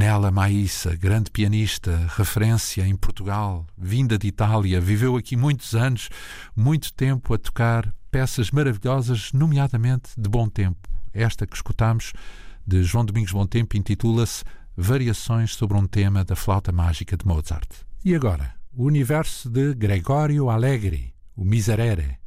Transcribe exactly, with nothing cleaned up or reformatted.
Ornella Maíssa, grande pianista, referência em Portugal, vinda de Itália, viveu aqui muitos anos, muito tempo a tocar peças maravilhosas, nomeadamente de Bom Tempo. Esta que escutamos de João Domingos Bom Tempo intitula-se Variações sobre um tema da flauta mágica de Mozart. E agora, o universo de Gregório Allegri, o Miserere,